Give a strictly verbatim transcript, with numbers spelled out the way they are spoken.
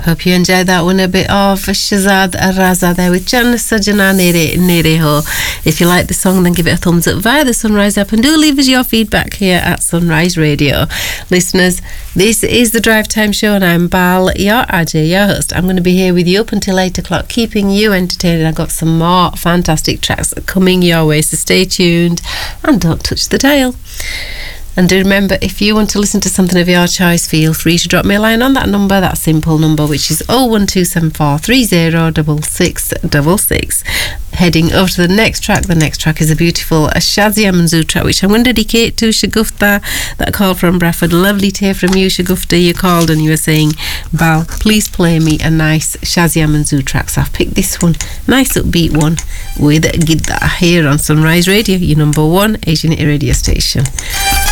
Hope you enjoyed that one. A bit of Shazad Raza there with Janice Sajana Nere Nere Ho. If you like the song, then give it a thumbs up via the Sunrise app and do leave us your feedback here at Sunrise Radio. Listeners, this is the Drive Time Show and I'm Bal, your Ajay, your host. I'm going to be here with you up until eight o'clock, keeping you entertained. I've got some more fantastic tracks coming your way, so stay tuned and don't touch the dial. And do remember, if you want to listen to something of your choice, feel free to drop me a line on that number, that simple number, which is oh one two seven four three oh six six six six. Heading over to the next track. The next track is a beautiful Shazia Manzoor track, which I'm going to dedicate to Shagufta, that call from Bradford. Lovely to hear from you, Shagufta. You called and you were saying, Bal, please play me a nice Shazia Manzoor track. So I've picked this one, nice upbeat one, with Gidda here on Sunrise Radio, your number one Asian radio station.